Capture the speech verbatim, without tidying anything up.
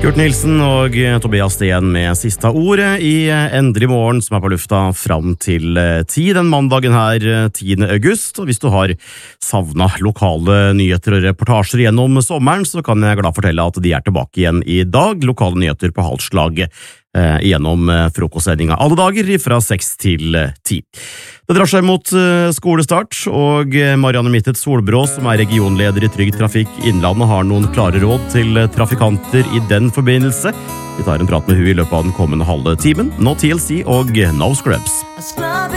Kurt Nilsen og Tobias Steen med siste ordet i Endelig morgen, som er på lufta fram til ti den mandagen her, tiende august. Og hvis du har savnet lokale nyheter og reportasjer gjennom sommeren, så kan jeg glad fortelle at de er tilbake igjen i dag. Lokale nyheter på halvslag eh, gjennom frokostsendinga alle dager fra seks til ti. Det drar seg mot skolestart, og Marianne Mittet Solbrå, som er regionleder i Trygg Trafikk Innlandet, har noen klare råd til trafikanter i den forbindelse. Vi tar en prat med hun i løpet av den kommende halve timen. No T L C og No Scrubs.